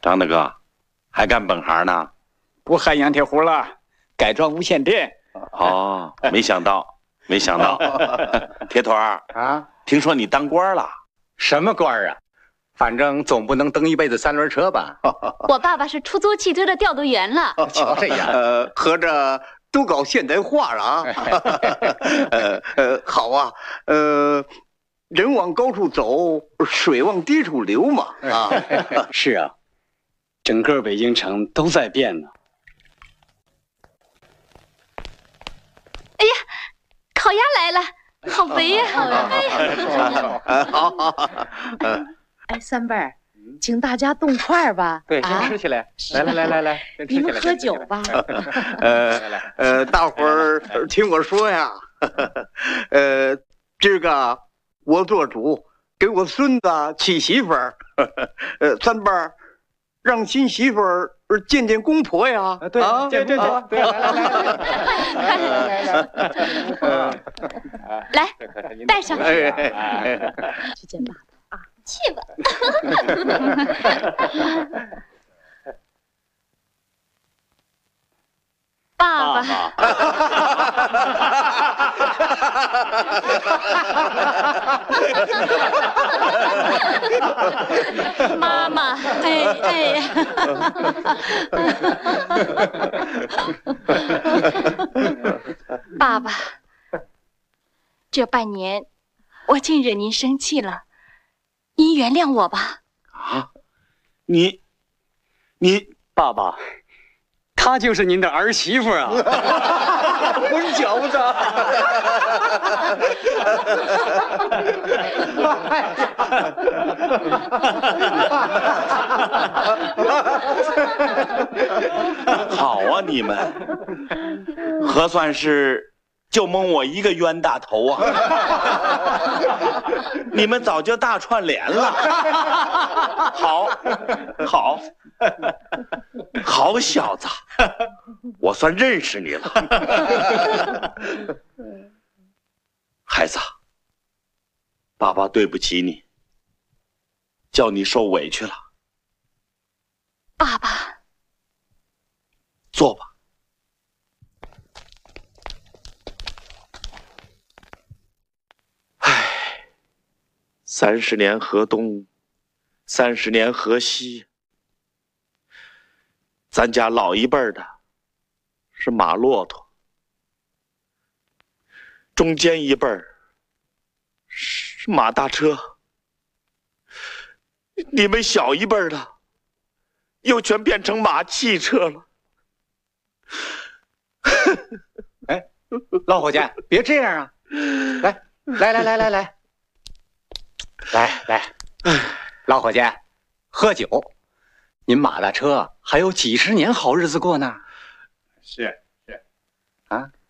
张大哥，还干本行呢？ 不焊羊铁壶了，改装无线电。 哦，没想到，没想到。铁腿儿啊， 听说你当官了？ 什么官啊？反正总不能蹬一辈子三轮车吧？ 我爸爸是出租汽车的调度员了。 瞧这样， 合着都搞现代化了啊！好啊，人往高处走，水往低处流嘛啊！ 是啊，整个北京城都在变呢。 哎呀，烤鸭来了，好肥呀！哎呀， 好， 哎，三辈儿，请大家动筷吧。 对，先吃起来。来， 你们喝酒吧。 大伙儿听我说呀，今儿个我做主，给我孙子娶媳妇儿。三辈儿，让新媳妇儿见见公婆呀。 对， 啊， 对， 来，带上。 去见爸爸。 去吧。爸爸，妈妈，哎呀，爸爸，这半年我竟惹您生气了。您原谅我吧。 啊，你， 爸爸，她就是您的儿媳妇啊！ 混饺子！ 好啊，你们，核算是就蒙我一个冤大头啊！你们早就大串联了。好小子，我算认识你了。孩子，爸爸对不起你，叫你受委屈了。 爸爸， 坐吧。唉，30年河东，30年河西。咱家老一辈的是马骆驼，中间一辈是马大车，你们小一辈的又全变成马汽车了。 哎，老伙计，别这样啊！来，老伙计，喝酒。您马大车还有几十年好日子过呢。 是， 啊，